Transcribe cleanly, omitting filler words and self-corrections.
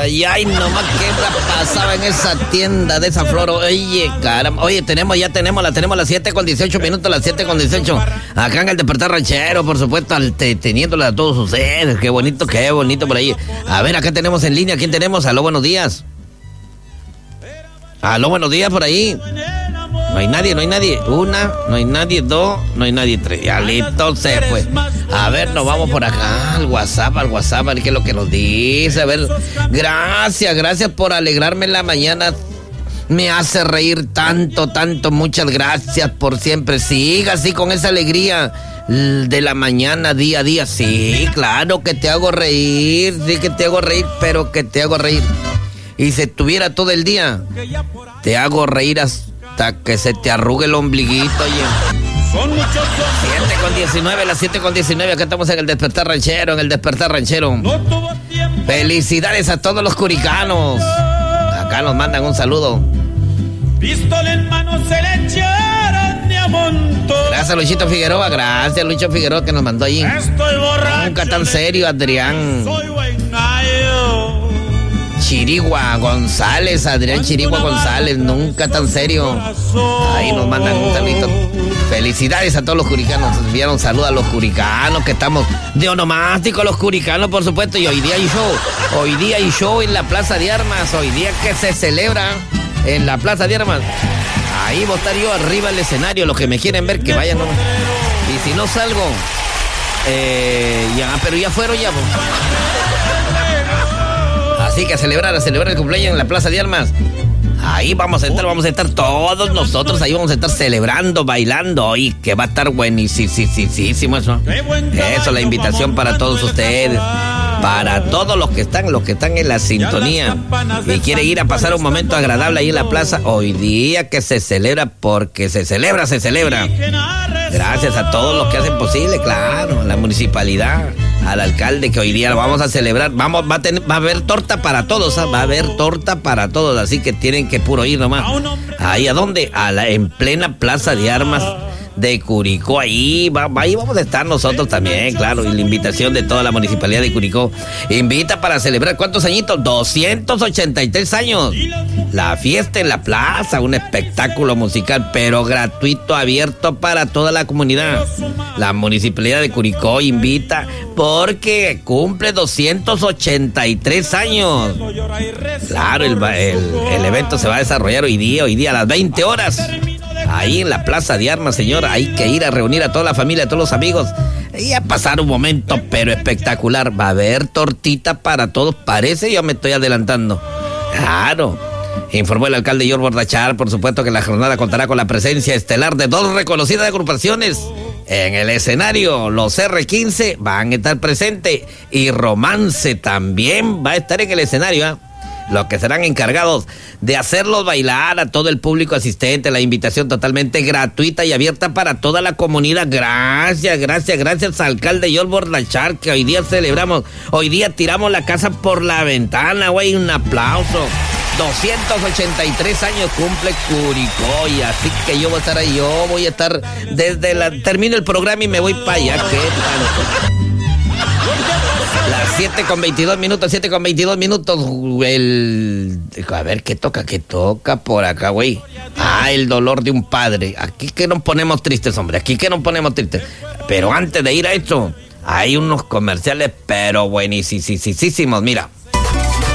ay, nomás qué pasaba en esa tienda de esa flor. Oye, caramba. Oye, ya tenemos las 7:18 minutos, las 7:18. Acá en el Despertar Ranchero, por supuesto, teniéndola a todos ustedes. Qué bonito por ahí. A ver, acá tenemos en línea, ¿quién tenemos? Aló, buenos días. Aló, buenos días por ahí. No hay nadie. Una, no hay nadie. Dos, no hay nadie. Tres. Ya listo, se fue. A ver, nos vamos por acá al WhatsApp, a ver qué es lo que nos dice. A ver, gracias por alegrarme la mañana. Me hace reír tanto. Muchas gracias por siempre. Siga así con esa alegría de la mañana, día a día. Sí, claro que te hago reír. Sí que te hago reír, pero que te hago reír. Y si estuviera todo el día, te hago reír hasta que se te arrugue el ombliguito, oye. Son muchos 7:19, las 7:19, acá estamos en el Despertar Ranchero, Felicidades a todos los curicanos. Acá nos mandan un saludo. Pistola en mano se le echaron de a montón. Gracias, Luchito Figueroa, Lucho Figueroa que nos mandó allí. Estoy borracho. Nunca tan serio, Adrián. Soy Chirigua González, Adrián Chirigua González, nunca tan serio. Ahí nos mandan un saludito. Felicidades a todos los curicanos. Nos enviaron saludos a los curicanos, que estamos de onomástico los curicanos, por supuesto. Y hoy día hay show en la Plaza de Armas. Hoy día que se celebra en la Plaza de Armas. Ahí voy a estar yo arriba del escenario. Los que me quieren ver, que vayan. Y si no salgo, pero ya fueron ya. Así que a celebrar el cumpleaños en la Plaza de Armas. Ahí vamos a estar todos nosotros, ahí vamos a estar celebrando, bailando, y que va a estar buenísimo eso. Eso, la invitación para todos ustedes, para todos los que están en la sintonía y quieren ir a pasar un momento agradable ahí en la plaza. Hoy día que se celebra, porque se celebra. Gracias a todos los que hacen posible, claro, a la municipalidad, al alcalde, que hoy día lo vamos a celebrar. Va a haber torta para todos, va a haber torta para todos, así que tienen que puro ir nomás. Ahí, ¿a dónde? En plena Plaza de Armas de Curicó. Ahí vamos a estar nosotros también, claro, y la invitación de toda la municipalidad de Curicó invita para celebrar, ¿cuántos añitos? 283 años. La fiesta en la plaza, un espectáculo musical, pero gratuito, abierto para toda la comunidad. La municipalidad de Curicó invita porque cumple 283 años. Claro, el evento se va a desarrollar hoy día a las 20 horas. Ahí en la Plaza de Armas, señor, hay que ir a reunir a toda la familia, a todos los amigos y a pasar un momento, pero espectacular. Va a haber tortita para todos, parece, yo me estoy adelantando. Claro. Informó el alcalde George Bordachar, por supuesto, que la jornada contará con la presencia estelar de 2 reconocidas agrupaciones en el escenario. Los R15 van a estar presentes y Romance también va a estar en el escenario, los que serán encargados de hacerlos bailar a todo el público asistente. La invitación totalmente gratuita y abierta para toda la comunidad. Gracias, alcalde George Bordachar, que hoy día celebramos, hoy día tiramos la casa por la ventana, güey, un aplauso. 283 años cumple Curicó, y así que yo voy a estar ahí, termino el programa y me voy para allá. ¿Qué tanto? Las 7:22 minutos, a ver, ¿qué toca por acá, güey? El dolor de un padre. Aquí que nos ponemos tristes, hombre, Pero antes de ir a esto, hay unos comerciales, pero buenísimos, mira.